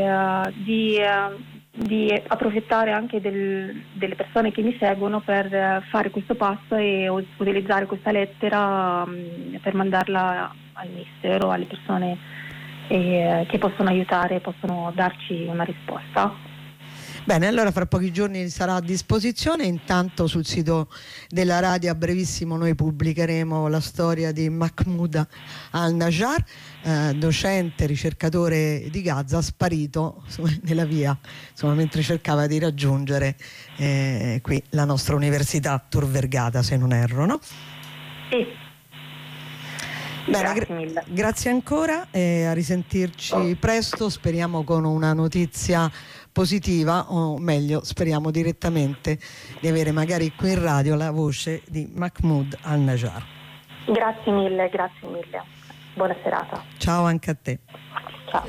di approfittare anche delle persone che mi seguono per fare questo passo e utilizzare questa lettera per mandarla al Ministero, alle persone che possono aiutare, possono darci una risposta. Bene, allora fra pochi giorni sarà a disposizione. Intanto sul sito della radio a brevissimo noi pubblicheremo la storia di Mahmoud al-Najjar, docente, ricercatore di Gaza, sparito nella via, insomma, mentre cercava di raggiungere qui la nostra università Tor Vergata, se non erro, no? Sì. Bene, Grazie mille. Grazie ancora e a risentirci presto, speriamo con una notizia positiva, o meglio speriamo direttamente di avere magari qui in radio la voce di Mahmoud al-Najjar. Grazie mille, buona serata. Ciao anche a te. Ciao.